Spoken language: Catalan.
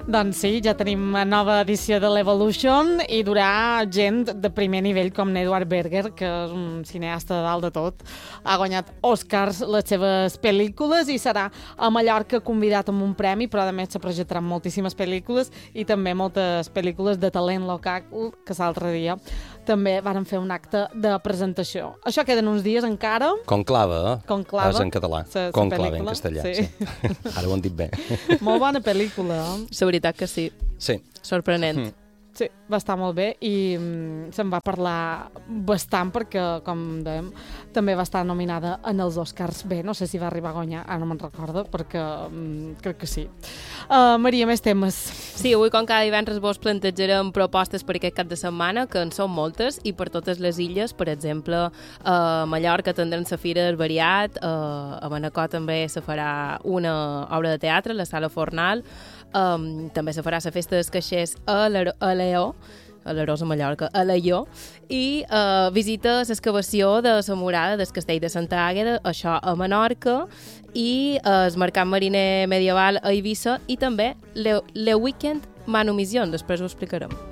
Doncs sí, ja tenim nova edició de l'Evolution i durà gent de primer nivell com Edward Berger, que és un cineasta de dalt de tot. Ha guanyat Oscars les seves pel·lícules i serà a Mallorca convidat amb un premi, però a més se projectaran moltíssimes pel·lícules i també moltes pel·lícules de talent local, que l'altre dia també varen fer un acte de presentació. Això queden uns dies encara. Conclave, Conclave. És en català. Conclave en castellà, sí. Ara ho han dit bé. Molt bona pel·lícula. La veritat que sí. Sí. Sorprenent. Sí, va estar molt bé i se'n va parlar bastant perquè, com dèiem, també va estar nominada en els Oscars. Bé, no sé si va arribar a guanyar, ara no me'n recordo, perquè crec que sí. Maria, més temes. Sí, avui com cada divendres vos plantejarem propostes per aquest cap de setmana, que en són moltes, i per totes les illes, per exemple, a Mallorca tindrem la Fira del Variat, a Manacor també se farà una obra de teatre, la Sala Fornal, també se farà la Festa dels Caixers a l'Eó, a l'Arós a Mallorca, a l'Aió, i visita l'excavació de la murada del castell de Santa Àgueda, això a Menorca, i el mercat mariner medieval a Eivissa, i també le Weekend Manumission, després ho explicarem.